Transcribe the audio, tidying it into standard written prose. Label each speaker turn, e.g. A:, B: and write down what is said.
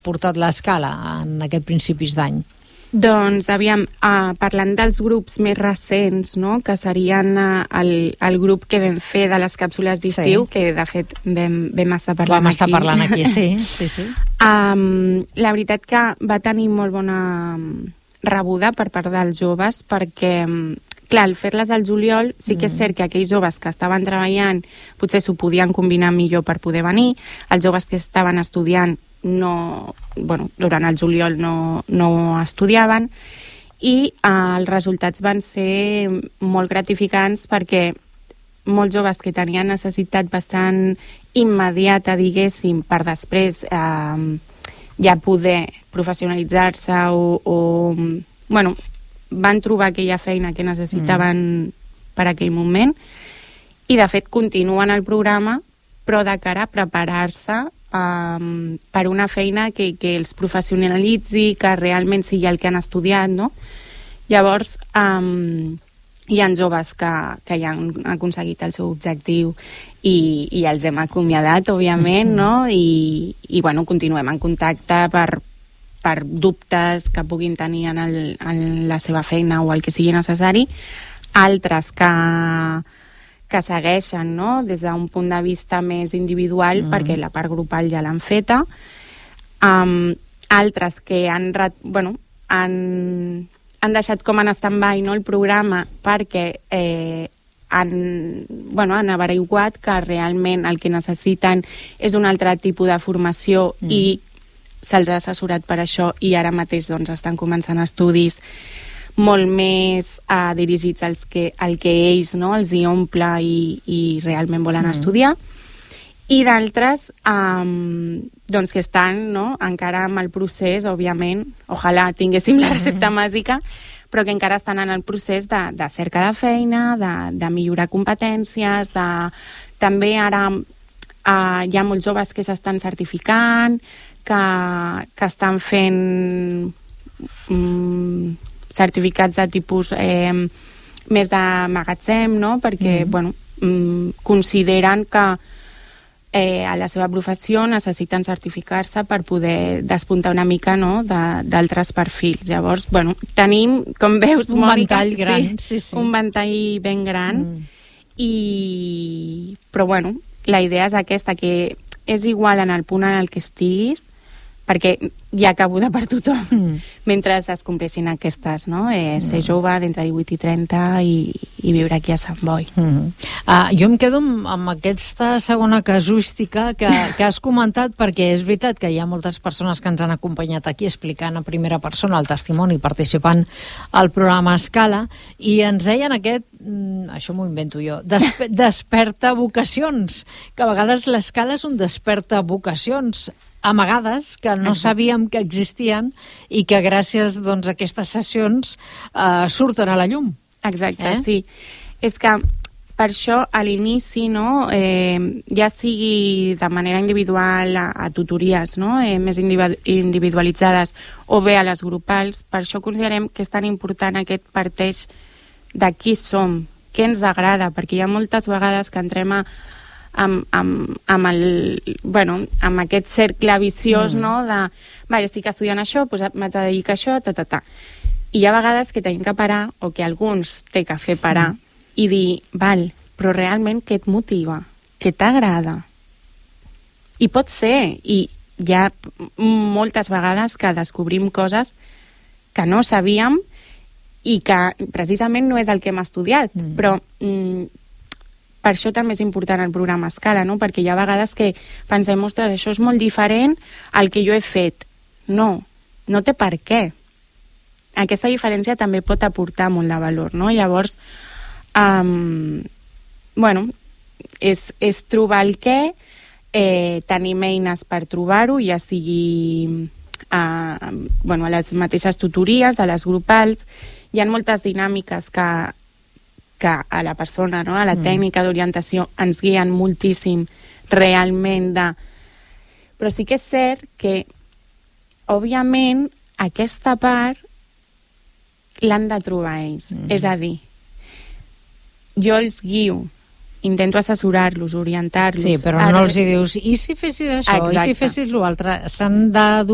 A: portat l'escala en aquest principis d'any?
B: Doncs, aviam, parlant dels grups més recents, no?, que serien el grup que vam fer de les càpsules d'estiu, que de fet vam estar parlant aquí.
A: Sí.
B: La veritat que va tenir molt bona rebuda per part dels joves, perquè, clar, al fer-les al juliol sí que és cert que aquells joves que estaven treballant potser s'ho podien combinar millor per poder venir, els joves que estaven estudiant durant el juliol no estudiaven, i els resultats van ser molt gratificants perquè molts joves que tenien necessitat bastant immediata, diguéssim, per després ja poder professionalitzar-se van trobar aquella feina que necessitaven per aquell moment, i de fet continuen el programa però de cara a preparar-se per una feina que els professionalitzi, que realment sigui el que han estudiat, no? Llavors, hi ha joves que ja han aconseguit el seu objectiu i els hem acomiadat, òbviament, no? I continuem en contacte per dubtes que puguin tenir en la seva feina o el que sigui necessari. Altres que segueixen, no?, des d'un punt de vista més individual, perquè la part grupal ja l'han feta. Altres que han deixat com en stand-by, no?, el programa, perquè han averiguat que realment el que necessiten és un altre tipus de formació i se'ls ha assessorat per això, i ara mateix estan començant estudis molt més dirigits al que ells, no?, els hi omple i realment volen estudiar, i d'altres que estan, no?, encara amb el procés, òbviament, ojalà tinguéssim la recepta màgica, però que encara estan en el procés de cerca de feina, de millorar competències, també ara hi ha molts joves que s'estan certificant, que estan fent certificats de tipus més de magatzem, no?, perquè consideren que a la seva professió necessiten certificar-se per poder despuntar una mica, no?, d'altres perfils. Llavors, tenim, com veus,
A: un
B: Mònica,
A: ventall gran,
B: un ventall ben gran, però la idea és aquesta, que és igual en el punt en el que estiguis, perquè hi ha cabuda per tothom, mentre es compleixin aquestes, no? Ser jove d'entre 18 i 30 i viure aquí a Sant Boi.
A: Jo em quedo amb aquesta segona casuística que has comentat, perquè és veritat que hi ha moltes persones que ens han acompanyat aquí explicant a primera persona el testimoni, participant al programa Escala, i ens deien això m'ho invento jo, desperta vocacions, que a vegades l'Escala és un desperta vocacions amagades, que no sabíem que existien i que gràcies a aquestes sessions surten a la llum.
B: Exacte, sí. És que per això a l'inici, no, ja sigui de manera individual a tutories, no, més individualitzades, o bé a les grupals, per això considerem que és tan important aquest parteix de qui som, què ens agrada, perquè hi ha moltes vegades que entrem amb aquest cercle viciós, no?, estic estudiant això, doncs m'haig de dedicar a això, I hi ha vegades que tenim que parar, o que alguns té que fer parar, i dir, però realment què et motiva? Què t'agrada? I pot ser, i hi ha moltes vegades que descobrim coses que no sabíem i que precisament no és el que hem estudiat, però per això també és important el programa Escala, no? Perquè hi ha vegades que pensem, ostres, això és molt diferent al que jo he fet. No té per què. Aquesta diferència també pot aportar molt de valor, no? Llavors, és trobar el què, tenim eines per trobar-ho, ja sigui a les mateixes tutories, a les grupals. Hi ha moltes dinàmiques que a la persona, no?, a la tècnica d'orientació ens guien moltíssim realment Però sí que és cert que, òbviament, aquesta part l'han de trobar ells. És a dir, jo els guio, intento assessorar-los, orientar-los...
A: Sí, però no els hi dius, i si fessis això, i si fessis l'altre? S'han de